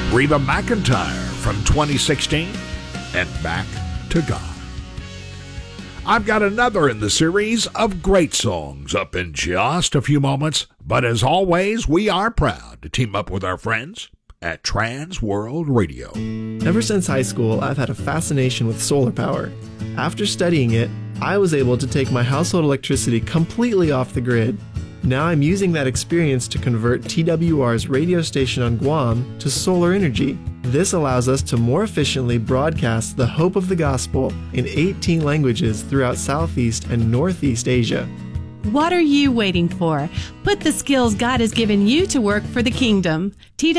Reba McEntire from 2016 and Back to God. I've got another in the series of great songs up in just a few moments, but as always, we are proud to team up with our friends at Trans World Radio. Ever since high school, I've had a fascination with solar power. After studying it, I was able to take my household electricity completely off the grid. Now I'm using that experience to convert TWR's radio station on Guam to solar energy. This allows us to more efficiently broadcast the hope of the gospel in 18 languages throughout Southeast and Northeast Asia. What are you waiting for? Put the skills God has given you to work for the kingdom.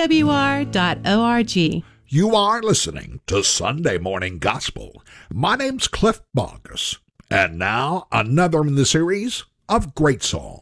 TWR.org. You are listening to Sunday Morning Gospel. My name's Cliff Bogus, and now another in the series of great songs.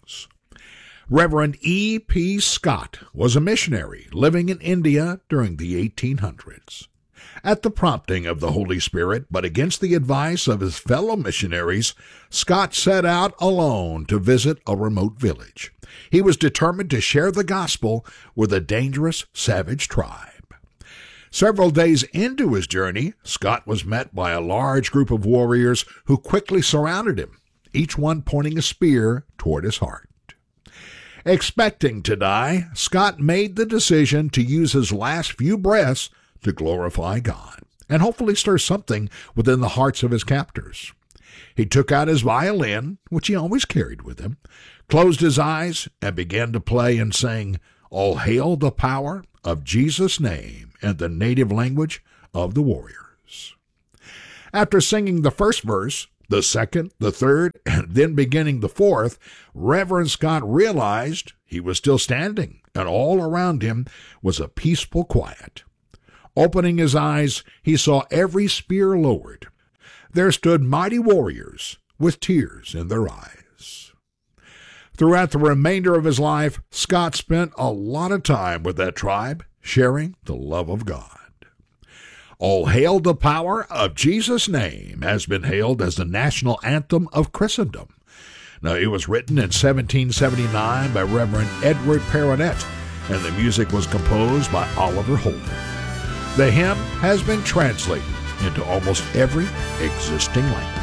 Reverend E.P. Scott was a missionary living in India during the 1800s. At the prompting of the Holy Spirit, but against the advice of his fellow missionaries, Scott set out alone to visit a remote village. He was determined to share the gospel with a dangerous, savage tribe. Several days into his journey, Scott was met by a large group of warriors who quickly surrounded him, each one pointing a spear toward his heart. Expecting to die, Scott made the decision to use his last few breaths to glorify God and hopefully stir something within the hearts of his captors. He took out his violin, which he always carried with him, closed his eyes, and began to play and sing, "All Hail the Power of Jesus' Name," in the native language of the warriors. After singing the first verse, the second, the third, and then beginning the fourth, Reverend Scott realized he was still standing, and all around him was a peaceful quiet. Opening his eyes, he saw every spear lowered. There stood mighty warriors with tears in their eyes. Throughout the remainder of his life, Scott spent a lot of time with that tribe, sharing the love of God. All Hail the Power of Jesus' Name has been hailed as the national anthem of Christendom. Now, it was written in 1779 by Reverend Edward Perronet, and the music was composed by Oliver Holder. The hymn has been translated into almost every existing language.